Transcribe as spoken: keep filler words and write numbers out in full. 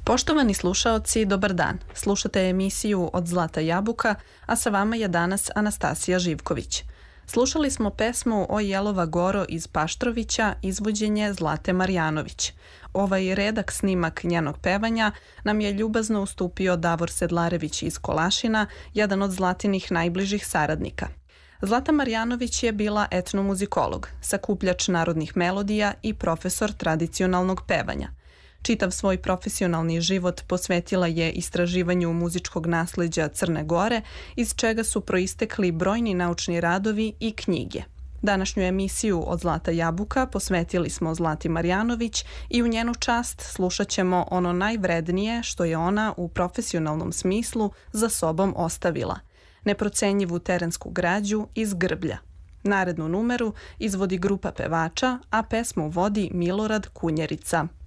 Poštovani slušaoci, dobar dan. Slušate emisiju Od Zlata jabuka, a sa vama je danas Anastasija Živković. Slušali smo pesmu O Jelova Goro iz Paštrovića, izvođenje Zlate Marjanović. Ovaj redak snimak njenog pevanja nam je ljubazno ustupio Davor Sedlarević iz Kolašina, jedan od Zlatinih najbližih saradnika. Zlata Marjanović je bila etnomuzikolog, sakupljač narodnih melodija i profesor tradicionalnog pevanja. Čitav svoj profesionalni život posvetila je istraživanju muzičkog nasleđa Crne Gore, iz čega su proistekli brojni naučni radovi i knjige. Današnju emisiju Od Zlata jabuka posvetili smo Zlati Marjanović i u njenu čast slušat ćemo ono najvrednije što je ona u profesionalnom smislu za sobom ostavila. Neprocenjivu terensku građu iz Grblja. Narednu numeru izvodi grupa pevača, a pesmu vodi Milorad Kunjerica.